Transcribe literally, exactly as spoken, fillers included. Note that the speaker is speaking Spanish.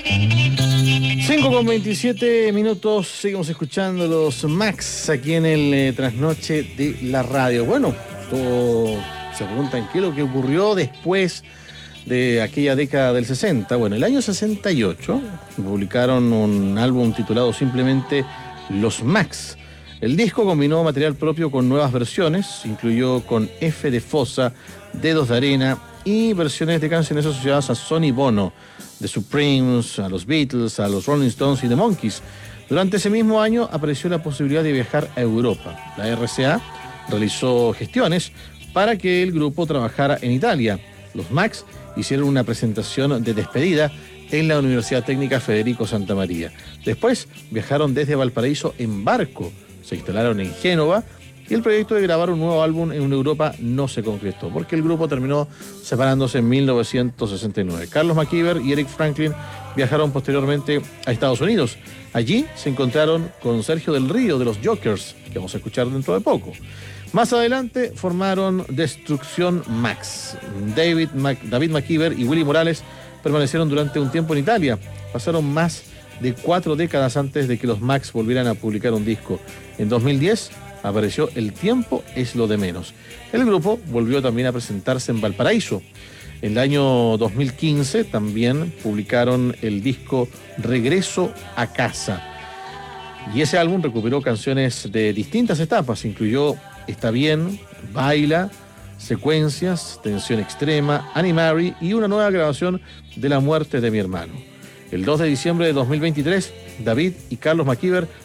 cinco con veintisiete minutos, seguimos escuchando los Max aquí en el eh, trasnoche de la radio. Bueno, todo se preguntan qué es lo que ocurrió después de aquella década del sesenta. Bueno, el año sesenta y ocho publicaron un álbum titulado simplemente Los Max. El disco combinó material propio con nuevas versiones, incluyó con F de Fosa, Dedos de Arena y versiones de canciones asociadas a Sonny Bono, The Supremes, a los Beatles, a los Rolling Stones y The Monkees. Durante ese mismo año apareció la posibilidad de viajar a Europa. La R C A realizó gestiones para que el grupo trabajara en Italia. Los Max hicieron una presentación de despedida en la Universidad Técnica Federico Santa María. Después viajaron desde Valparaíso en barco, se instalaron en Génova y el proyecto de grabar un nuevo álbum en Europa no se concretó porque el grupo terminó separándose en mil novecientos sesenta y nueve. Carlos McKeever y Eric Franklin viajaron posteriormente a Estados Unidos. Allí se encontraron con Sergio del Río de los Jokers, que vamos a escuchar dentro de poco. Más adelante formaron Destrucción Max. David, Mac, David McKeever y Willy Morales permanecieron durante un tiempo en Italia. Pasaron más de cuatro décadas antes de que los Max volvieran a publicar un disco. En dos mil diez apareció El tiempo es lo de menos. El grupo volvió también a presentarse en Valparaíso. En el año dos mil quince también publicaron el disco Regreso a Casa. Y ese álbum recuperó canciones de distintas etapas, incluyó Está Bien, Baila, Secuencias, Tensión Extrema, Animary y una nueva grabación de La muerte de mi hermano. El dos de diciembre de dos mil veintitrés, David y Carlos McKeever